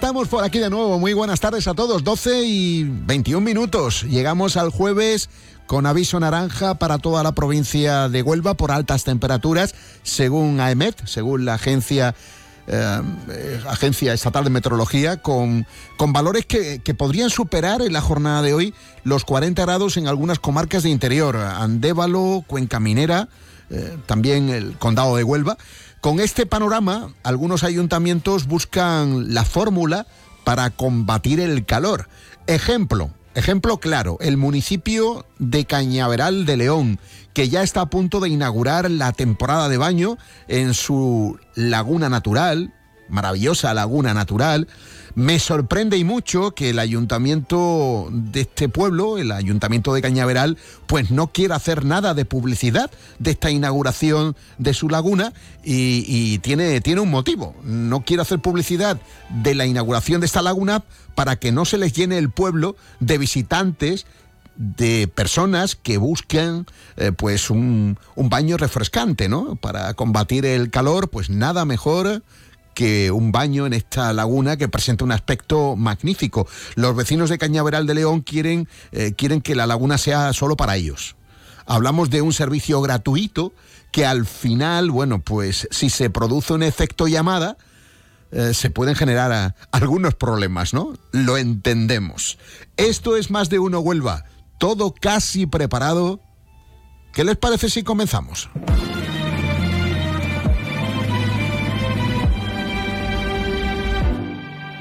estamos por aquí de nuevo. Muy buenas tardes a todos. 12:21. Llegamos al jueves con aviso naranja para toda la provincia de Huelva por altas temperaturas, según AEMET, según la Agencia Estatal de Meteorología, con valores que podrían superar en la jornada de hoy los 40 grados en algunas comarcas de interior, Andévalo, Cuenca Minera, también el condado de Huelva. Con este panorama, algunos ayuntamientos buscan la fórmula para combatir el calor. Ejemplo claro, el municipio de Cañaveral de León, que ya está a punto de inaugurar la temporada de baño en su laguna natural, maravillosa laguna natural. Me sorprende y mucho que el ayuntamiento de este pueblo, el ayuntamiento de Cañaveral, pues no quiera hacer nada de publicidad de esta inauguración de su laguna y tiene un motivo. No quiere hacer publicidad de la inauguración de esta laguna para que no se les llene el pueblo de visitantes, de personas que busquen pues un baño refrescante, ¿no? Para combatir el calor, pues nada mejor que un baño en esta laguna que presenta un aspecto magnífico. Los vecinos de Cañaveral de León quieren que la laguna sea solo para ellos. Hablamos de un servicio gratuito que al final, bueno, pues si se produce un efecto llamada, se pueden generar algunos problemas, ¿no? Lo entendemos. Esto es Más de Uno Huelva. Todo casi preparado. ¿Qué les parece si comenzamos?